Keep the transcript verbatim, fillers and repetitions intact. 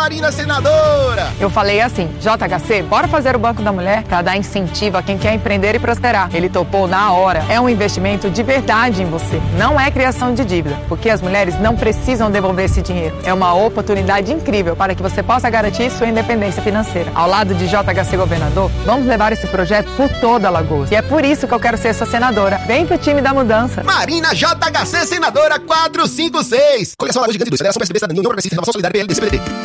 Marina senadora! Eu falei assim, J H C, bora fazer o Banco da Mulher para dar incentivo a quem quer empreender e prosperar. Ele topou na hora. É um investimento de verdade em você. Não é criação de dívida, porque as mulheres não precisam devolver esse dinheiro. É uma oportunidade incrível para que você possa garantir sua independência financeira. Ao lado de J H C Governador, vamos levar esse projeto por toda Alagoas. E é por isso que eu quero ser sua senadora. Vem pro time da mudança. Marina J H C senadora quatrocentos e cinquenta e seis. Coligação Alagoas Gigante dois. Federação P S D B, Cidadania, União Progressista, Renovação Solidária, P L D C, P D T.